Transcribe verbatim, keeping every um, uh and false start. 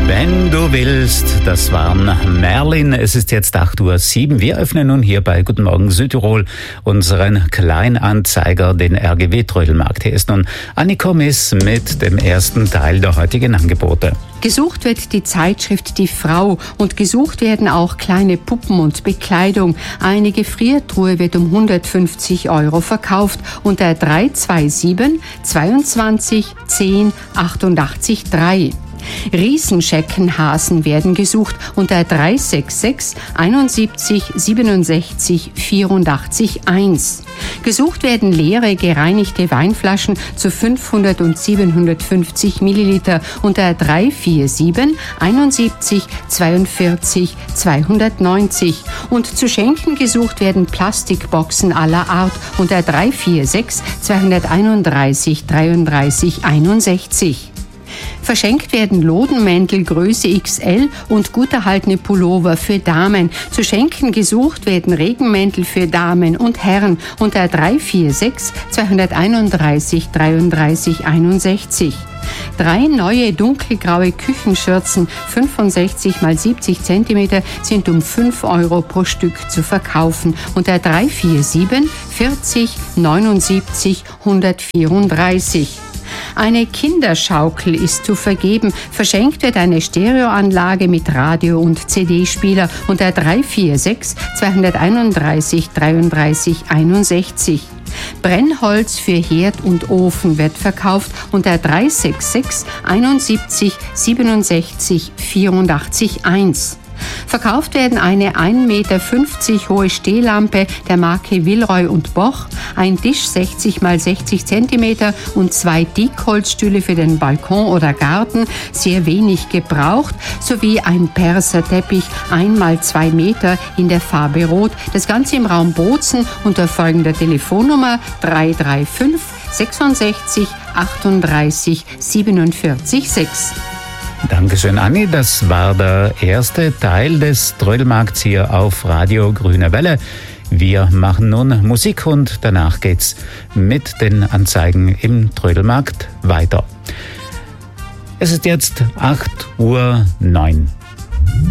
Wenn du willst, das waren Merlin. Es ist jetzt acht Uhr sieben. Wir öffnen nun hier bei Guten Morgen Südtirol unseren Kleinanzeiger, den R G W-Trödelmarkt. Hier ist nun Annika Miss mit dem ersten Teil der heutigen Angebote. Gesucht wird die Zeitschrift Die Frau und gesucht werden auch kleine Puppen und Bekleidung. Eine Gefriertruhe wird um hundertfünfzig Euro verkauft unter drei zwei sieben zweiundzwanzig zehn achtundachtzig drei. Riesenscheckenhasen werden gesucht unter drei sechs sechs einundsiebzig siebenundsechzig vierundachtzig eins. Gesucht werden leere, gereinigte Weinflaschen zu fünfhundert und siebenhundertfünfzig Milliliter unter drei vier sieben einundsiebzig zweiundvierzig zweihundertneunzig. Und zu schenken gesucht werden Plastikboxen aller Art unter drei vier sechs zweihunderteinunddreißig dreiunddreißig einundsechzig. Verschenkt werden Lodenmäntel Größe X L und gut erhaltene Pullover für Damen. Zu schenken gesucht werden Regenmäntel für Damen und Herren unter drei vier sechs zweihunderteinunddreißig dreiunddreißig einundsechzig. Drei neue dunkelgraue Küchenschürzen fünfundsechzig mal siebzig Zentimeter sind um fünf Euro pro Stück zu verkaufen unter drei vier sieben vierzig neunundsiebzig hundertvierunddreißig. Eine Kinderschaukel ist zu vergeben. Verschenkt wird eine Stereoanlage mit Radio- und C D-Spieler unter drei vier sechs zweihunderteinunddreißig dreiunddreißig einundsechzig. Brennholz für Herd und Ofen wird verkauft unter drei sechs sechs einundsiebzig siebenundsechzig vierundachtzig eins. Verkauft werden eine ein Meter fünfzig hohe Stehlampe der Marke Villeroy und Boch, ein Tisch sechzig mal sechzig Zentimeter und zwei Diekholzstühle für den Balkon oder Garten, sehr wenig gebraucht, sowie ein Perserteppich ein mal zwei Meter in der Farbe Rot. Das Ganze im Raum Bozen unter folgender Telefonnummer drei drei fünf sechsundsechzig achtunddreißig siebenundvierzig sechs. Dankeschön, Anni. Das war der erste Teil des Trödelmarkts hier auf Radio Grüne Welle. Wir machen nun Musik und danach geht's mit den Anzeigen im Trödelmarkt weiter. Es ist jetzt acht Uhr neun.